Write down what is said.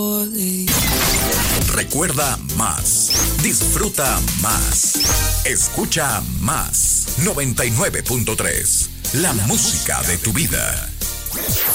Recuerda más, disfruta más, escucha más. 99.3, la música de tu vida.